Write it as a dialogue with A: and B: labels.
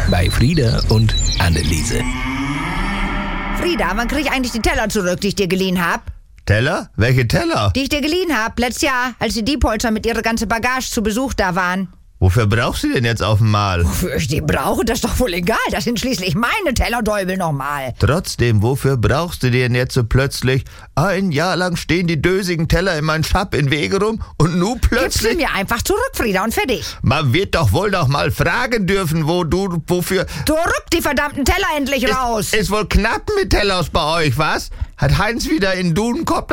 A: bei Frieda und Anneliese.
B: Frieda, wann krieg ich eigentlich die Teller zurück, die ich dir geliehen hab?
C: Teller? Welche Teller?
B: Die ich dir geliehen hab, letztes Jahr, als die Diepholzer mit ihrer ganzen Bagage zu Besuch da waren.
C: Wofür brauchst du denn jetzt auf einmal?
B: Wofür ich die brauche, das ist doch wohl egal. Das sind schließlich meine Teller, Däubel nochmal.
C: Trotzdem, wofür brauchst du denn jetzt so plötzlich? Ein Jahr lang stehen die dösigen Teller in meinem Schab in Wege rum und nu
B: Gibst du
C: plötzlich...
B: mir einfach zurück, Frieda, und fertig.
C: Man wird doch wohl noch mal fragen dürfen, wofür...
B: Du rück die verdammten Teller endlich raus.
C: Ist wohl knapp mit Tellers bei euch, was? Hat Heinz wieder in Dudenkopf